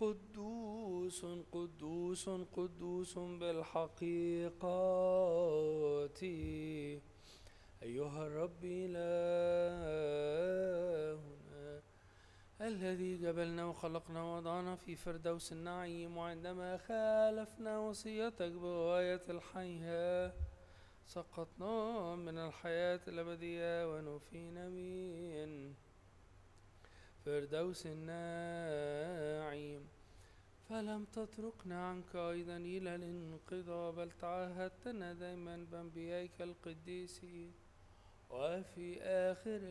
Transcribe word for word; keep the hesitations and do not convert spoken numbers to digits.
قدوس قدوس قدوس بالحقيقة أيها الرب إلهنا الذي جبلنا وخلقنا ووضعنا في فردوس النعيم، وعندما خالفنا وصيتك بغاية الحياة سقطنا من الحياة الأبدية ونفينا من فردوس النعيم، فلم تتركنا عنك أيضا إلى الانقضاء، بل تعهدتنا دائما بأنبيائك القديسين، وفي آخر